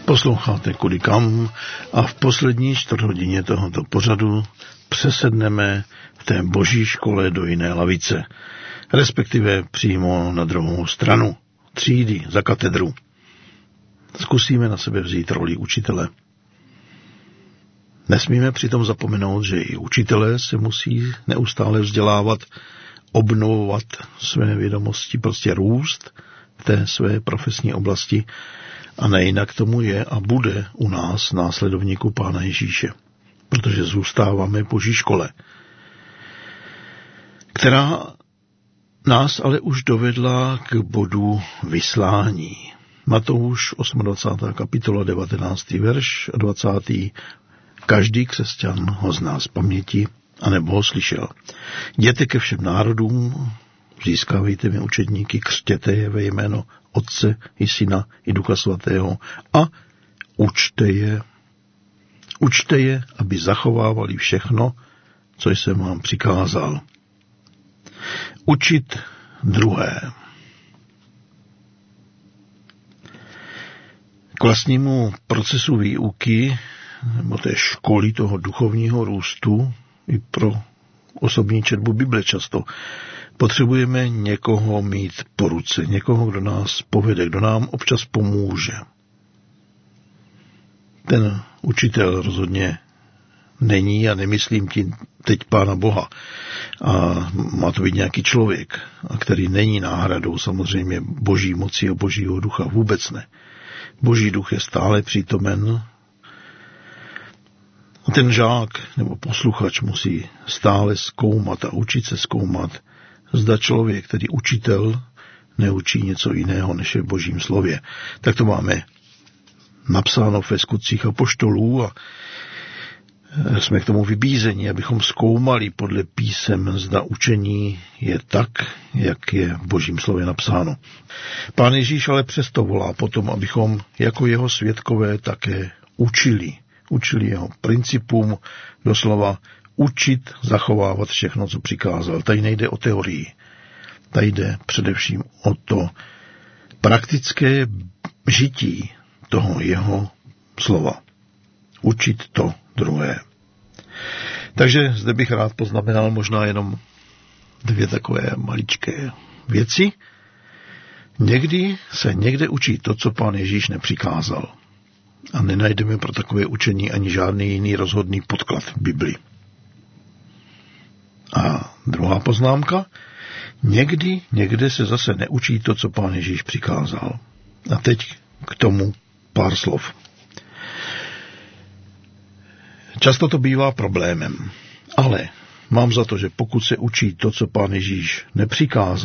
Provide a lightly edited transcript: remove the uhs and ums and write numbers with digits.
Posloucháte Kudy kam a v poslední čtvrthodině tohoto pořadu přesedneme v té boží škole do jiné lavice, respektive přímo na druhou stranu, třídy za katedru. Zkusíme na sebe vzít roli učitele. Nesmíme přitom zapomenout, že i učitelé se musí neustále vzdělávat, obnovovat své vědomosti, prostě růst v té své profesní oblasti, a nejinak tomu je a bude u nás následovníků Pána Ježíše, protože zůstáváme v boží škole, která nás ale už dovedla k bodu vyslání. Matouš 28. kapitola 19. verš a 20. Každý křesťan ho zná z paměti, anebo ho slyšel. Jděte ke všem národům, získávejte mi učedníky, křtěte je ve jméno Otce i Syna i Ducha Svatého a učte je, aby zachovávali všechno, co jsem vám přikázal. Učit druhé. K vlastnímu procesu výuky, nebo té školy toho duchovního růstu, i pro osobní četbu Bible často, potřebujeme někoho mít po ruce, někoho, kdo nás povede, kdo nám občas pomůže. Ten učitel rozhodně není, a nemyslím tím teď Pána Boha, a má to být nějaký člověk, a který není náhradou samozřejmě boží moci a božího ducha, vůbec ne. Boží duch je stále přítomen. A ten žák nebo posluchač musí stále zkoumat a učit se zkoumat, zda člověk, který učitel, neučí něco jiného, než je v božím slově. Tak to máme napsáno ve Skutcích apoštolů a jsme k tomu vybízeni, abychom zkoumali podle písem, zda učení je tak, jak je v božím slově napsáno. Pán Ježíš ale přesto volá potom, abychom jako jeho svědkové také učili jeho principům, doslova učit, zachovávat všechno, co přikázal. Tady nejde o teorii. Tady jde především o to praktické žití toho jeho slova. Učit to druhé. Takže zde bych rád poznamenal možná jenom dvě takové maličké věci. Někdy se někde učí to, co Pán Ježíš nepřikázal. A nenajdeme pro takové učení ani žádný jiný rozhodný podklad v Bibli. A druhá poznámka. Někde se zase neučí to, co Pán Ježíš přikázal. A teď k tomu pár slov. Často to bývá problémem, ale mám za to, že pokud se učí to, co Pán Ježíš nepřikázal,